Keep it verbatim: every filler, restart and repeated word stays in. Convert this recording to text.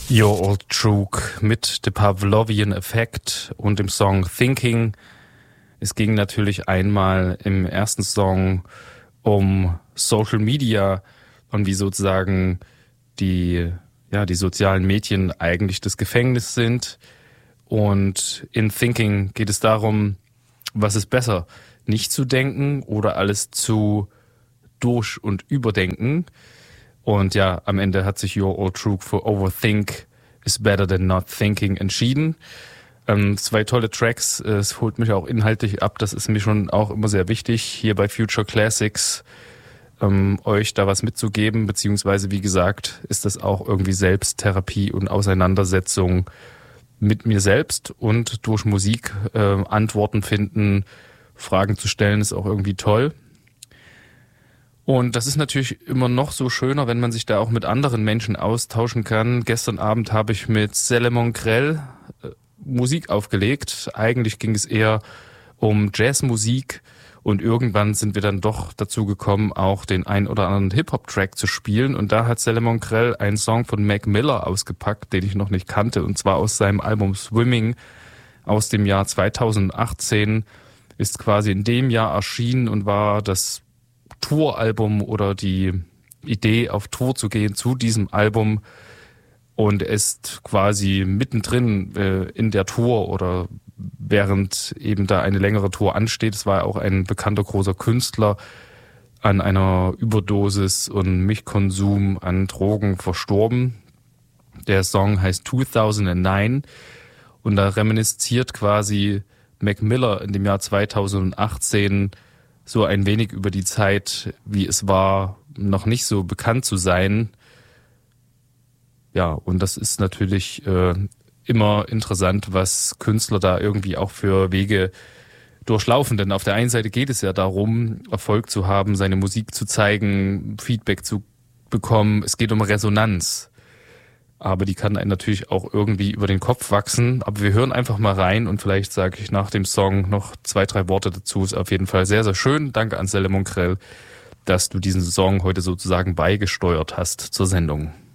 Your Old Trug mit The Pavlovian Effect und dem Song Thinking. Es ging natürlich einmal im ersten Song um Social Media und wie sozusagen die, ja, die sozialen Medien eigentlich das Gefängnis sind. Und in Thinking geht es darum, was ist besser, nicht zu denken oder alles zu durch- und überdenken. Und ja, am Ende hat sich Your Old Trug für Overthink is Better Than Not Thinking entschieden. Ähm, zwei tolle Tracks, es holt mich auch inhaltlich ab, das ist mir schon auch immer sehr wichtig, hier bei Future Classics ähm, euch da was mitzugeben, beziehungsweise wie gesagt, ist das auch irgendwie Selbsttherapie und Auseinandersetzung mit mir selbst und durch Musik äh, Antworten finden, Fragen zu stellen, ist auch irgendwie toll. Und das ist natürlich immer noch so schöner, wenn man sich da auch mit anderen Menschen austauschen kann. Gestern Abend habe ich mit Selemon Grell äh, Musik aufgelegt. Eigentlich ging es eher um Jazzmusik und irgendwann sind wir dann doch dazu gekommen, auch den ein oder anderen Hip-Hop-Track zu spielen. Und da hat Selemon Grell einen Song von Mac Miller ausgepackt, den ich noch nicht kannte, und zwar aus seinem Album Swimming aus dem Jahr zweitausendachtzehn. Ist quasi in dem Jahr erschienen und war das Touralbum oder die Idee, auf Tour zu gehen zu diesem Album, und ist quasi mittendrin äh, in der Tour oder während eben da eine längere Tour ansteht. Es war auch ein bekannter großer Künstler, an einer Überdosis und Milchkonsum an Drogen verstorben. Der Song heißt zweitausendneun und da reminisziert quasi Mac Miller in dem Jahr zweitausendachtzehn so ein wenig über die Zeit, wie es war, noch nicht so bekannt zu sein. Ja, und das ist natürlich äh, immer interessant, was Künstler da irgendwie auch für Wege durchlaufen. Denn auf der einen Seite geht es ja darum, Erfolg zu haben, seine Musik zu zeigen, Feedback zu bekommen. Es geht um Resonanz. Aber die kann einem natürlich auch irgendwie über den Kopf wachsen. Aber wir hören einfach mal rein und vielleicht sage ich nach dem Song noch zwei, drei Worte dazu. Ist auf jeden Fall sehr, sehr schön. Danke an Selemon Grell, dass du diesen Song heute sozusagen beigesteuert hast zur Sendung.